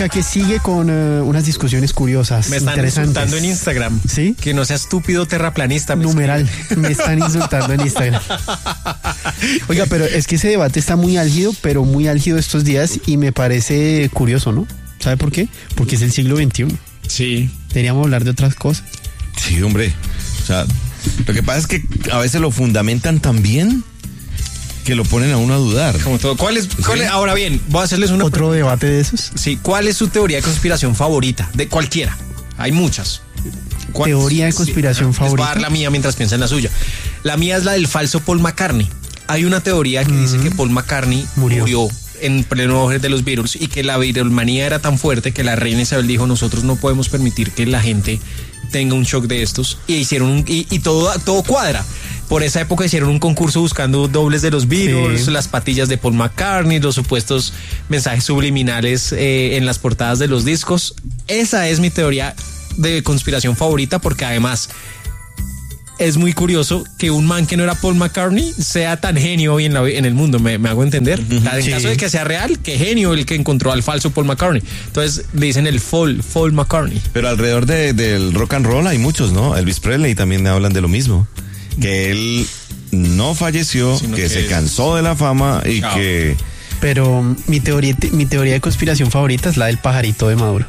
Que sigue con unas discusiones curiosas. Me están insultando en Instagram. ¿Sí? Que no sea estúpido terraplanista. Numeral. Me están insultando en Instagram. Oiga, pero es que ese debate está muy álgido, pero muy álgido estos días y me parece curioso, ¿no? ¿Sabe por qué? Porque es el siglo XXI. Sí. Deberíamos hablar de otras cosas. Sí, hombre. O sea, lo que pasa es que a veces lo fundamentan tan bien que lo ponen a uno a dudar. Como todo. ¿Cuál es? Ahora bien, voy a hacerles una ¿Otro pregunta. debate de esos? Sí, ¿cuál es su teoría de conspiración favorita? De cualquiera. Hay muchas. Teoría de conspiración favorita. Les voy a dar la mía mientras piensa en la suya. La mía es la del falso Paul McCartney. Hay una teoría que dice que Paul McCartney murió en pleno auge de los Beatles y que la Beatlemanía era tan fuerte que la reina Isabel dijo: nosotros no podemos permitir que la gente tenga un shock de estos, y hicieron y todo cuadra. Por esa época hicieron un concurso buscando dobles de los Beatles, las patillas de Paul McCartney, los supuestos mensajes subliminales en las portadas de los discos. Esa es mi teoría de conspiración favorita, porque además es muy curioso que un man que no era Paul McCartney sea tan genio hoy en el mundo. ¿Me hago entender? En caso de que sea real, qué genio el que encontró al falso Paul McCartney. Entonces le dicen el Paul McCartney. Pero alrededor del rock and roll hay muchos, ¿no? Elvis Presley también hablan de lo mismo. Que él no falleció, que se cansó de la fama y que... Pero mi teoría de conspiración favorita es la del pajarito de Maduro.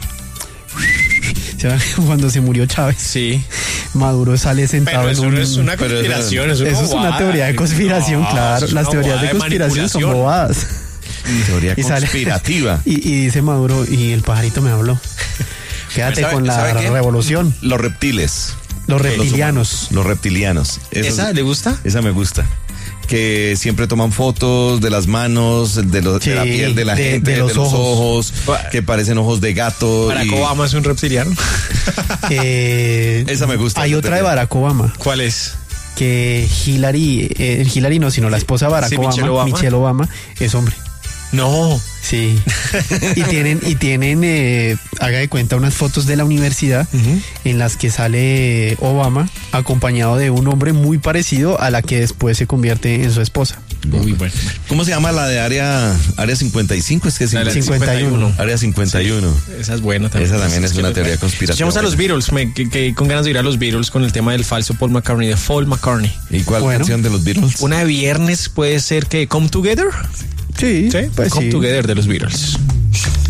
Cuando se murió Chávez, Maduro sale sentado pero eso en un... no es una conspiración, eso es una teoría de conspiración, claro. Las teorías de conspiración son bobadas. Teoría conspirativa. Y dice Maduro, y el pajarito me habló. Quédate con la revolución. Los reptiles. Los reptilianos. Los reptilianos. ¿Esa le gusta? Esa me gusta. Que siempre toman fotos de las manos, de la piel de la gente, de los ojos, que parecen ojos de gato. Barack Obama es un reptiliano. Esa me gusta. Hay otra de Barack Obama. ¿Cuál es? Que Hillary no, sino la esposa de Barack Obama, Michelle Obama, es hombre. No. Sí. Y tienen haga de cuenta, unas fotos de la universidad en las que sale Obama acompañado de un hombre muy parecido a la que después se convierte en su esposa. Muy bueno. ¿Cómo se llama la de área 55? Es que es 51. Área 51. Sí. Esa es buena también. Esa también es una teoría conspirativa. Escuchamos a los Beatles, que con ganas de ir a los Beatles con el tema del falso Paul McCartney, de Paul McCartney. ¿Y cuál canción de los Beatles? Una de Viernes puede ser que Come Together. Sí, pues Come Together de los Beatles.